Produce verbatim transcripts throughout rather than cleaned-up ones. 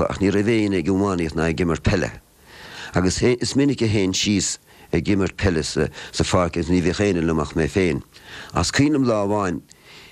ach ní ra bhéine gúmáíocht na gimmar pelle. Agus is minic a héin síos a gimmar pelle sa farcas ní bhí chéine lumach mé féin. As cínam lá bháin,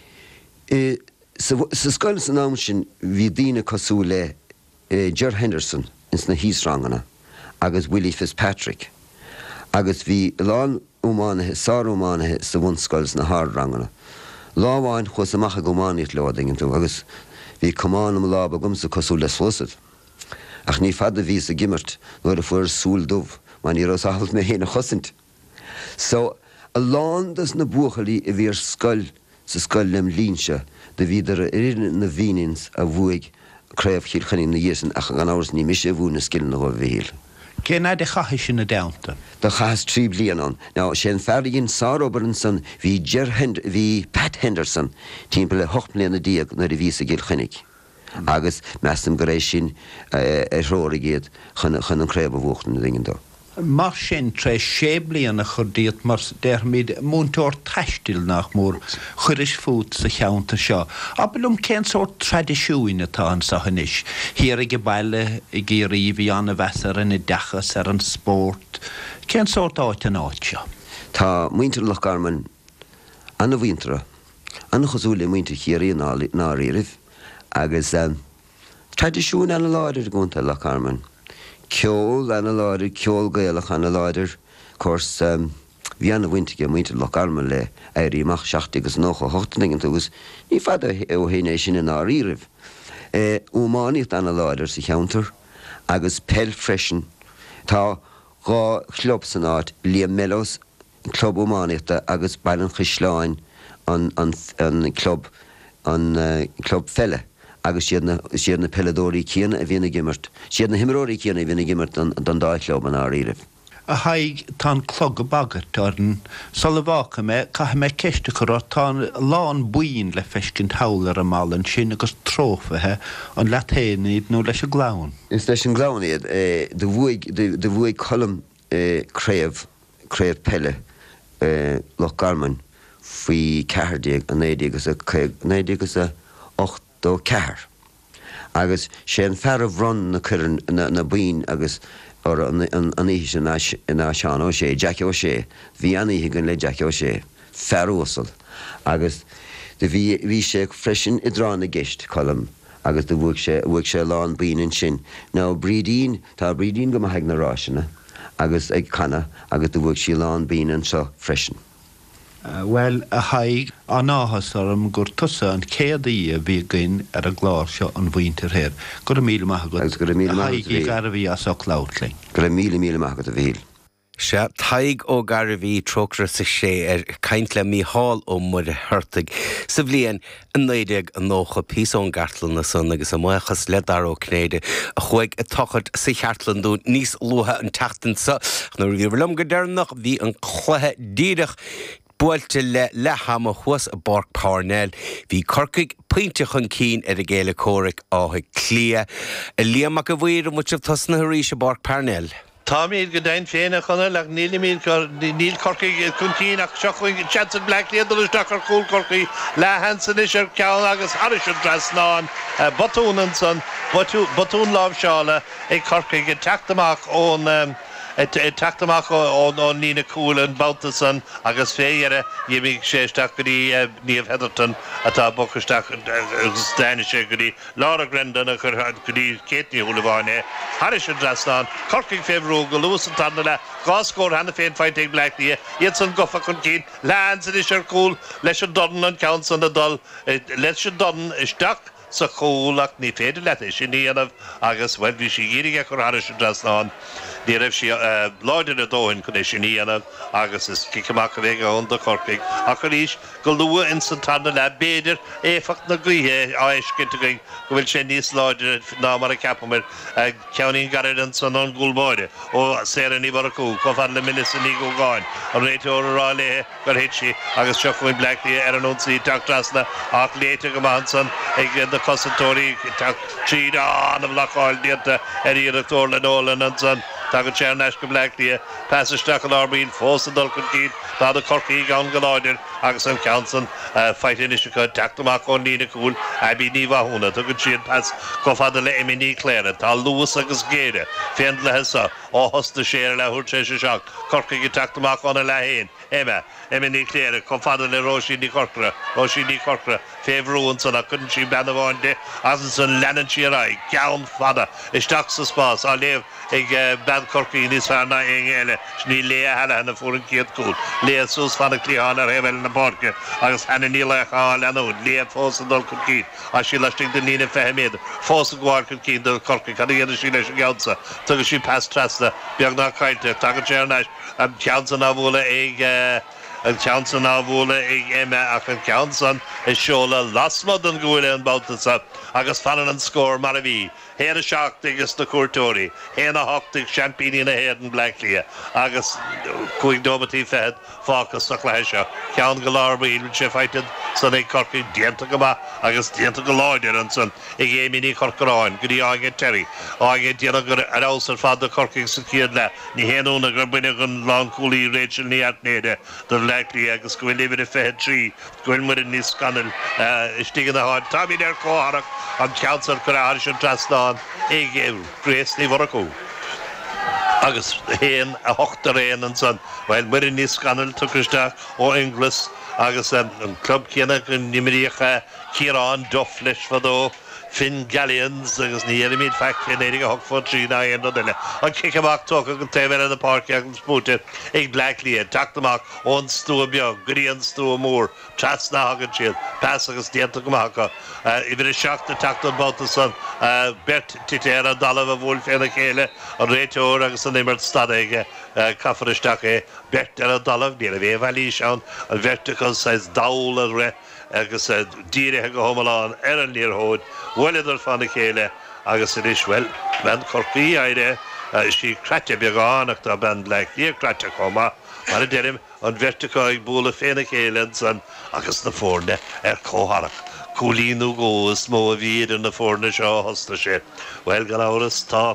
sa scoil san am sin bhí dína cosú le Ger Henderson ins na hísrangana, agus Willie Fitzpatrick, agus bhí lán umánathe, sár umánathe sa bhain scoils na hár rangana. Lá bháin chus amach a gománíocht leádingin tú, agus bhí cumán am lá bagum sa cosú le sfosad. Ach ní fada bhí sa gimmart nuair a fuair súl dubh, má ní rás ahalt mé héna chosint. So, a lán das na buachalí a bhíar scoil sa scoil lem línse, de bhíidir a irin na bhínins a bhuaig creibh chilchaní na dhésan ach an áras ní mise bhú na scil na bh bhíl. Céna de chahi sin na damta? Da chas trí blian an. Ná, sé an ferdigin Sár Oberonson hí Ger Hend hí Pat Henderson timp le hocht mbliana díag na a ví a gilchanig. Agus meastam go rééis sin a róra géad chun an creibh bhúchtan na dingin do. Mar sin tre sé bliana chudíad mar der míid múntóir taistil nach mór chuiris fút sa cheanta seo. Abalum cén sort tradiisiúin atá an sa hanis. Hir ige baile i géirí bhí anna bheasar in i dechas ar an sport. Cén sort áit an áit seo? Tá muintir lech garman anna bhíntra, anna chosúla muintir chéirí ná ríirih, agus tradiisiún anna láidir gúnta lech garman. Ceol anna láidir, ceol gaelach anna láidir, cors bhí anna bhaintige muintir lech garman le éirí amach seachtagus nócha hochtaningin tugus, ní fada ó hénéis sin in á ríirih. Umáníocht anna láidir sa cheantar, agus pell freisin, tá gá chlub san áit Liam Mellows, club umáníochta agus bailan chisláin an club an club felle. Agus siad na pelladóí cíana a bhína gimmart. Siad na himiróí cíana a bhína gimmart don dáithleob an áíirih. A haig tá clog a bagat an salvácha me caithe me ceiste churá tá lán buin le feiscin haular a málan sin agus trófathe an letéanaid nó leis a glán. Is leis an glán iad, de bhuaig colm créamh créamh pelle Loch Garman faoi cehardíag a néideagus a néideagus a ocht dó cehar. Agus sé an fear a bhrun na cuireann na buin agus or an íhis in á seán ó sé, Jackie ó sé, bhí anaíthe gon le Jackie ó sé, fearósal. Agus de bhí sé freisin i drán na gist colm, agus de bhuaig sé lán buin sin. Ná brídín, tá brídín go maithaig na ráisina, agus ag canna, agus de bhuaig sí lán buin an seo freisin. Uh, well, a haig an áhas arm gur tusa an céadaí a bhí gain ar a glár seo an bhaintir héir. Gur a míle maith agad. Gur a míle maith agad. A haig i gar a bhí as ó cláutling. Gur a míle míle maith agad a bhíl. Se taig ó gar a bhí trochra sa sé ar caint le mí hall ó mar a hurtaig. Sa bhliain an néideag an nócha pís ón gartlan na son agus a muachas ledar ó cnéide a chuig a tochad sa cheartlan dún níos lutha an teachtan sa. Nú bhí bhlum go dearnach bhí an chluthe díadach Buailte le le hama chuas a Borg Parnell, hí corcaig pointe chun cín ar a géile córic áthaig clia. A líamach a bhuiir much of tasna haríis a Borg Parnell. Tá míad go dain féna chuna le níl míad níl corcaig chun cín ach seochuig Chanson Blackley dul is dachar cúl corcaig le Hansen is ar ceann agus haris an drasnáin botúnan san botún láb seála ag corcaig a teachtamach ón Tachtamach ó Nina Cool an Baltason agus féire dhéimigh séisteach go dtí Níomh Heatherton atá bochasteach agus Dáise go dtí Laura Grendan a chur go dtí Céitní Húlabháine. Haris an drasnáin, corcaig féhrú go luas an tanna le gáscór hena féin fáilte Blackley, iad san gofa chun cín, leans an is ar cúl leis an dodan an count san a dul, leis an dodan isteach sa chólach ní féidir leis sin níanamh agus bhain bhí sí dhíige chur haris an drasnáin. Ní raibh sí láidir a dóin chun é sin níanamh agus is cicamach a bhéh ón do corcaig. A chu ríis go lua in san tanna le béidir éfacht na gluthe á éiscinnte go bhfuil sé níos láidir ná mar a ceapamir ceannaín garadan san an gúlmáide ó séra ní bar a cú, cofan le milis in ní go gáin. An réiteóir rá léthe gur héit sí agus seochuin Blackley ar an únsaí teachtrasna ach léite go mahan san ag na cosantóirí tríd an am leáil dianta ar iarachtóir le nólan an san tá go tear neis go Blackley pass isteach an Arbín fós a dul cíd tá a Corcaí gan goláidir agus an Counson fight in go teachtamach ón lína cúil a bí ní bhúna tu go siad pass go fada le iminí cléire tá luas agus géire féan le hesa ó hosta séir le thuirte se seach Corcaí go teachtamach ón le héin Emma iminí cléire go fada le Róisí ní Corcra Róisí ní Corcra féhrún san a chun sí ben bháinde as san lenan si ra gaan fada isteach sa spás á léh ag ben Corcaí níos fearna in eile ní lé heile na fuair an céad cúil lé sús fanna clíán ar hebel na barca agus hena níla á leanú lé fós an dul chun cíd a sí leisting den lína fehéméad fós a gháir chun cíd dul Corcaí cad dhéana sí leis an geansa tugus sí pass trasna beag ná caiinte tá go tearnáis an ceansa ná bhla ag an Counson á bhla ag Emma ach an Counson is seola lasmod an gúile an Baltasa agus fannan an scór mar a bhí. Héad a seacht agus na cuairtóirí, héad a hocht champíní na héad an Blackley agus chuig dóbatí fed fácas sa chléise. Ceann go lárbíon sé faited san é Corcaí dianta go ba agus dianta go láidir an san ag éiminí Corcaráin go dtí áige Terry áige diana gur ar ás ar fad a Corcaí sa cíad le ní héanúna gur buine an lán cúlaí Rachel ní atnéide do Blackley agus go bhfuil libir a fehead trí gofuil mar in níos scanal istígan a háid tá bhín ar cóharach an Counson chu áris an trasnáin ag gréas ní bhar acu. Agus héan a hochtar réan an san bhfuil mar in níos scanal tucristeach ó Inglis agus an club céanna go nimíocha Ciarán Duff leis fadó Finn Gallions agus ní éimiid feic cin éige hog fó trí na aon duine. An cic amach tócha go taobhar an na parc ag an spúte ag Blackley teachtamach ón stúa beag, gurí an stúa mór, tras na hagan siad, pass agus dianta go macha. I bhí seach na teachtan báta san Bert titéir a dalamh a bhfuil féna chéile an réiteóir agus an imirt stad aige caffaristeach é Bert ar a dalamh níar a bhéh bhelí seán an vertical says daul a ré agus díirithe go thomaláin ar an níorthóid bhfuilidir fanna chéile agus in is bhfuil ben Corcaí aire sí creite beagánach tá ben Blackley creite comma mar a deirim an vertical ag búla féna chéile san agus na fórne ar cóharach. Cúlíú góas mó a bhíad in na fórne seo hosta sé. Bhfuil gan áras tá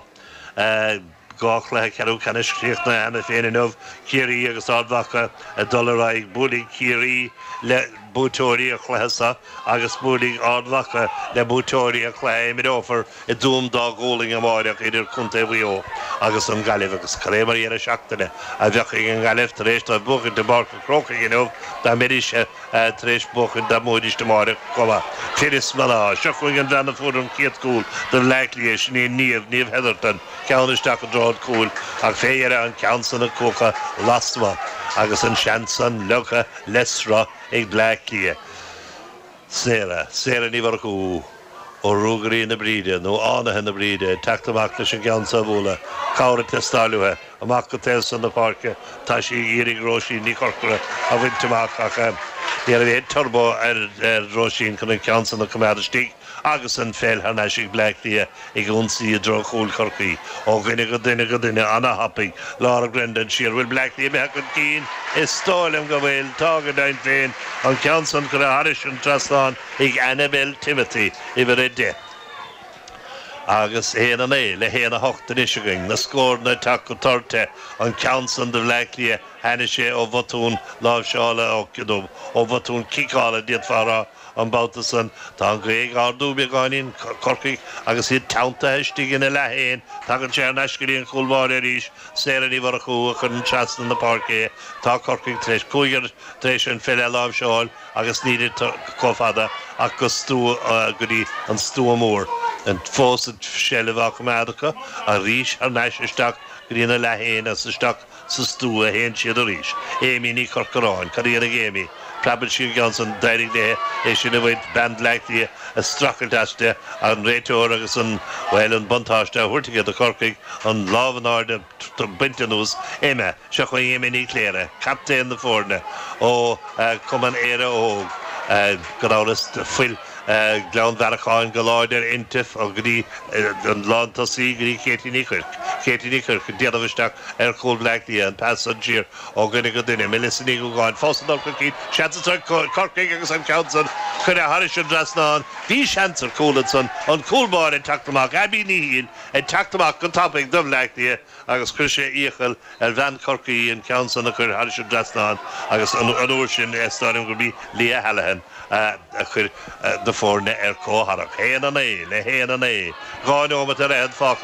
gách le ceú cena scríochtna ana féinmh Ciarí agus ádhacha a dul ag búlaigh Ciarí le bútóirí a chléasa agus búlaigh ádhacha le bútóirí a chléim mid ófar i dúm dá ggóling a máireach idir chunta bhío agus an galibh agus carémar ar a seachtaine a bheocha an galibh tar éis tá buchan de barca crocha inmh dá méise tar éis buchan dá móidis de máireach comma. Firis malá, seachuig an bhena fúr an céad cúil do Blackley ní níomh níomh Heatherton ceannisteach a drád cúil ach féar an Counson a cócha lasma agus an seansan lecha lesra ag Blackley. Séra, séra ní bhar acu ó rúgarí na bríide nó ánathe na bríide teachtamach leis an Counson bhla cabhra testáiliúthe amach go téilsan na parca tá sí írig Róisí ní Corcra a bhainteach ach níar a bhéad turbo ar Róisín chun an Counson na cumáidistí agus an féil hana sig Blackley ag únsaí a dro chúil Corcaí ó gine go duine go duine anna hapaigh Lára Brendan siar bhfuil Blackley me chun cín is stáilm go bhfuil tágad dain féin an Counson chu áris an trasán ag Annabel Timothy i bhar de. Agus héan an é le héan a hochtan isigang na scór na tac go torte an Counson de Blackley hena sé ó bhatún lábhseála ó cudum ó bhatún cicála diad fara an Baltasan tá an gréig ardú beagáin Corcaí agus iad tanta heistí in le héin tá an tear neisciríon chulmáir a ríis séra ní bhar acu a chun trasna na parcé tá Corcaí tréis cúigar tréis an féile lábhseáil agus níidir cófada ach go stú goí an stúa mór an fósad sellh cumádacha a ríis ar neisisteach goína le héin as isteach sa stú a héin siad a ríis. Éimi ní Corcaráin, cadíar a géimi. Prabal sí Johnson dairig de é sin a bhaid band Blackley a strachaltaiste an réiteóir agus an bhfuil an buntáiste a thuirrtaigh a Corcaí an lábhanáir de bintanús éime se chu éime ní cléire captéin na fórne ó cuman éire óg go áras fuil gleann bharacháin go láidir intif a grí an lántasí grí chétí ní chuir Katie Nicker déanamhisteach ar chomh leictí an passenger ó gine go duine mé lisaní go gáin fósanál go cí seansa corcaigh agus an countsan chun a Harris an Drasnáin bhí seansar cólansan an cúlbáin in tactamach abí níhín in tactamach go tapig dom leictí agus chur sé íochail ar bhean corcaí in countsan a chur Harris an Drasnáin agus an úr sin éisteáim go bhí Lia Hallahan a chur de fórne ar cóharach héan an é le héan an é gáin ómat ar éad fá